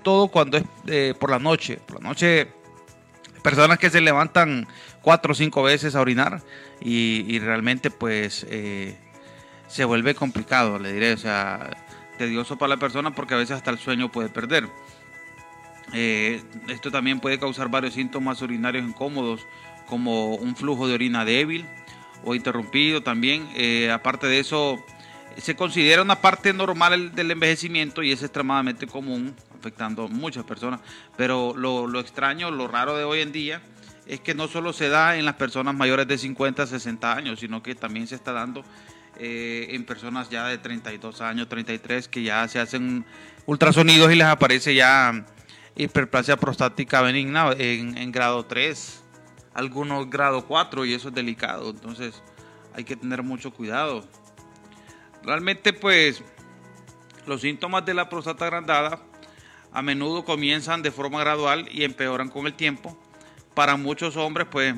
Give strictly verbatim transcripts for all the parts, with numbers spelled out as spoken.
todo cuando es eh, por la noche. Por la noche, personas que se levantan cuatro o cinco veces a orinar y, y realmente pues eh, se vuelve complicado, le diré, o sea, tedioso para la persona porque a veces hasta el sueño puede perder. Eh, esto también puede causar varios síntomas urinarios incómodos, como un flujo de orina débil o interrumpido también. Eh, aparte de eso, se considera una parte normal del envejecimiento y es extremadamente común, afectando a muchas personas. Pero lo, lo extraño, lo raro de hoy en día es que no solo se da en las personas mayores de cincuenta, sesenta años, sino que también se está dando eh, en personas ya de treinta y dos años, treinta y tres, que ya se hacen ultrasonidos y les aparece ya hiperplasia prostática benigna en, en grado tres, algunos grado cuatro, y eso es delicado. Entonces hay que tener mucho cuidado. Realmente pues los síntomas de la próstata agrandada a menudo comienzan de forma gradual y empeoran con el tiempo. Para muchos hombres pues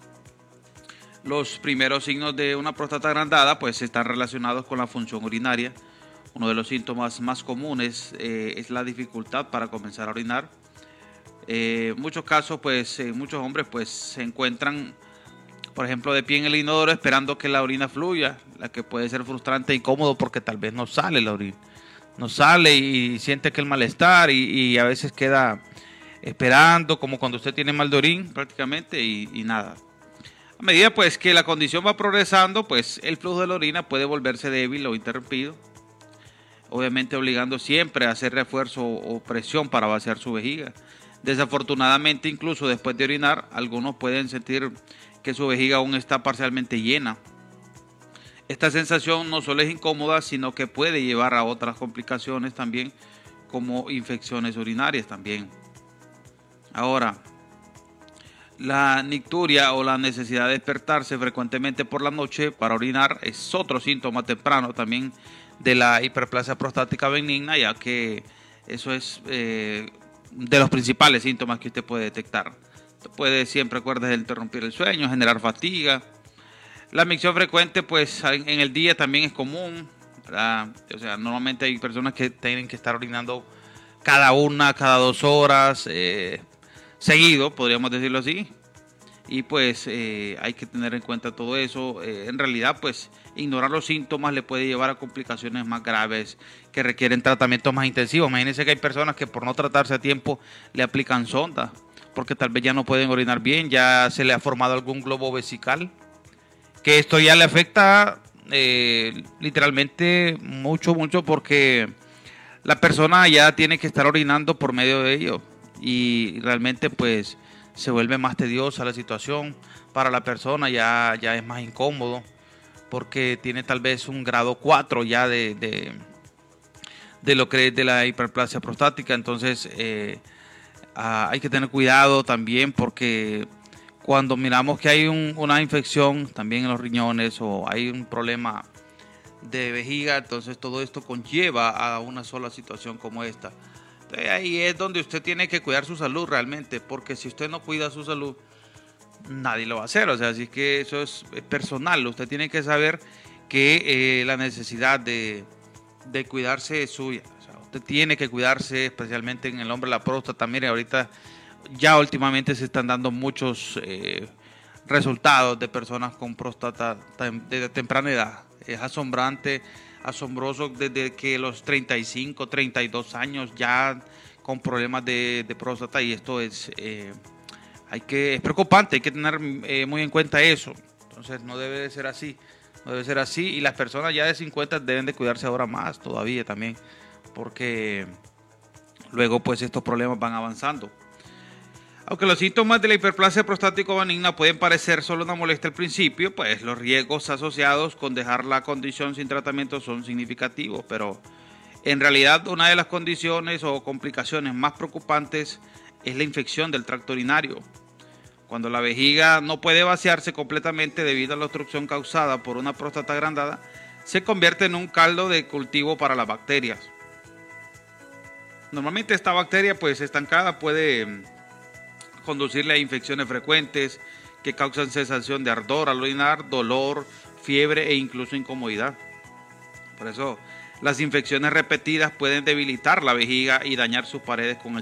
los primeros signos de una próstata agrandada pues están relacionados con la función urinaria. Uno de los síntomas más comunes eh, es la dificultad para comenzar a orinar. Eh, en muchos casos, pues, eh, muchos hombres pues se encuentran, por ejemplo, de pie en el inodoro esperando que la orina fluya, la que puede ser frustrante e incómodo porque tal vez no sale la orina. No sale y siente que el malestar y, y a veces queda esperando, como cuando usted tiene mal de orín prácticamente y, y nada. A medida pues que la condición va progresando, pues el flujo de la orina puede volverse débil o interrumpido, obviamente obligando siempre a hacer refuerzo o presión para vaciar su vejiga. Desafortunadamente, incluso después de orinar, algunos pueden sentir que su vejiga aún está parcialmente llena. Esta sensación no solo es incómoda, sino que puede llevar a otras complicaciones también, como infecciones urinarias también. Ahora, la nicturia o la necesidad de despertarse frecuentemente por la noche para orinar es otro síntoma temprano también de la hiperplasia prostática benigna, ya que eso es eh, de los principales síntomas que usted puede detectar. Usted puede siempre, acuérdese, interrumpir el sueño, generar fatiga. La micción frecuente pues en el día también es común, ¿verdad? O sea, normalmente hay personas que tienen que estar orinando cada una, cada dos horas, eh, seguido, podríamos decirlo así. Y pues eh, hay que tener en cuenta todo eso. Eh, en realidad pues ignorar los síntomas le puede llevar a complicaciones más graves que requieren tratamientos más intensivos. Imagínense que hay personas que por no tratarse a tiempo le aplican sonda, porque tal vez ya no pueden orinar bien, ya se le ha formado algún globo vesical, que esto ya le afecta eh, literalmente mucho, mucho, porque la persona ya tiene que estar orinando por medio de ello y realmente pues se vuelve más tediosa la situación para la persona, ya, ya es más incómodo porque tiene tal vez un grado cuatro ya de, de, de lo que es de la hiperplasia prostática. Entonces eh, ah, hay que tener cuidado también, porque cuando miramos que hay un, una infección también en los riñones o hay un problema de vejiga, entonces todo esto conlleva a una sola situación como esta. Entonces, ahí es donde usted tiene que cuidar su salud realmente, porque si usted no cuida su salud, nadie lo va a hacer. O sea, así que eso es personal. Usted tiene que saber que eh, la necesidad de, de cuidarse es suya. O sea, usted tiene que cuidarse, especialmente en el hombre, la próstata. Mire, ahorita ya últimamente se están dando muchos eh, resultados de personas con próstata de temprana edad. Es asombrante, asombroso desde que los treinta y cinco, treinta y dos años ya con problemas de, de próstata, y esto es, eh, hay que, es preocupante, hay que tener eh, muy en cuenta eso. Entonces no debe de ser así, no debe ser así, y las personas ya de cincuenta deben de cuidarse ahora más todavía también, porque luego pues estos problemas van avanzando. Aunque los síntomas de la hiperplasia prostática benigna pueden parecer solo una molestia al principio, pues los riesgos asociados con dejar la condición sin tratamiento son significativos, pero en realidad una de las condiciones o complicaciones más preocupantes es la infección del tracto urinario. Cuando la vejiga no puede vaciarse completamente debido a la obstrucción causada por una próstata agrandada, se convierte en un caldo de cultivo para las bacterias. Normalmente esta bacteria pues estancada puede conducirle a infecciones frecuentes que causan sensación de ardor al orinar, dolor, fiebre e incluso incomodidad. Por eso las infecciones repetidas pueden debilitar la vejiga y dañar sus paredes con el